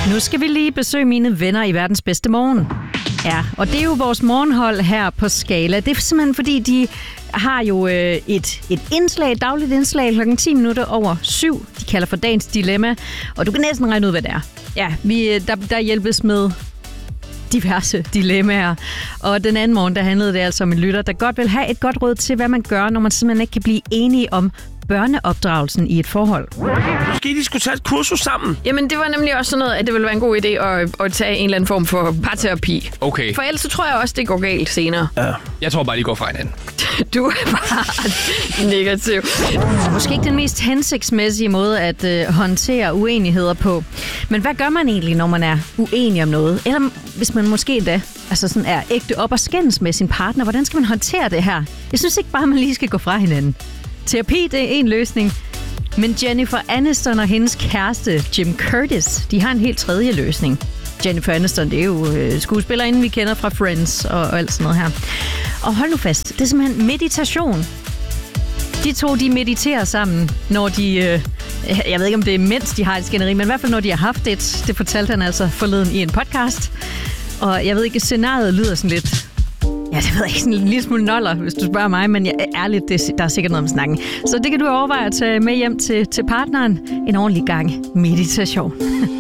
Nu skal vi lige besøge mine venner i Verdens Bedste Morgen. Ja, og det er jo vores morgenhold her på Skala. Det er simpelthen fordi, de har jo et dagligt indslag klokken 7:10. De kalder for dagens dilemma, og du kan næsten regne ud, hvad det er. Ja, der hjælpes med diverse dilemmaer. Og den anden morgen, der handlede det altså om en lytter, der godt vil have et godt råd til, hvad man gør, når man simpelthen ikke kan blive enige om børneopdragelsen i et forhold. Måske de skulle tage et kursus sammen. Jamen, det var nemlig også sådan noget, at det ville være en god idé at tage en eller anden form for parterapi. Okay. For ellers så tror jeg også, det går galt senere. Ja. Jeg tror bare, de går fra hinanden. Du er bare negativ. Måske ikke den mest hensigtsmæssige måde at håndtere uenigheder på. Men hvad gør man egentlig, når man er uenig om noget? Eller hvis man måske endda sådan er ægte op og skændes med sin partner. Hvordan skal man håndtere det her? Jeg synes ikke bare, man lige skal gå fra hinanden. Terapi, det er en løsning. Men Jennifer Aniston og hendes kæreste, Jim Curtis, de har en helt tredje løsning. Jennifer Aniston, det er jo skuespillerinden, vi kender fra Friends og alt sådan noget her. Og hold nu fast, det er simpelthen meditation. De to, de mediterer sammen, når de... jeg ved ikke, om det er mens de har et skænderi, men i hvert fald, når de har haft det. Det fortalte han altså forleden i en podcast. Og jeg ved ikke, scenariet lyder sådan lidt... Ja, det ved jeg ikke, sådan en lille smule noller, hvis du spørger mig, men ærligt, der er sikkert noget om snakken. Så det kan du overveje at tage med hjem til partneren. En ordentlig gang meditation.